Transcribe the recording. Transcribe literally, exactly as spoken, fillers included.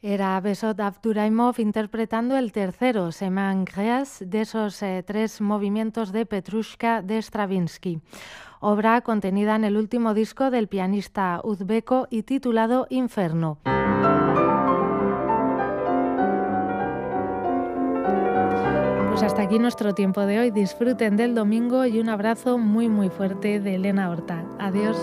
Era Besot Abduraimov interpretando el tercero, Seman Gres, de esos eh, tres movimientos de Petrushka de Stravinsky, obra contenida en el último disco del pianista uzbeco y titulado Inferno. Pues hasta aquí nuestro tiempo de hoy. Disfruten del domingo y un abrazo muy muy fuerte de Elena Horta. Adiós.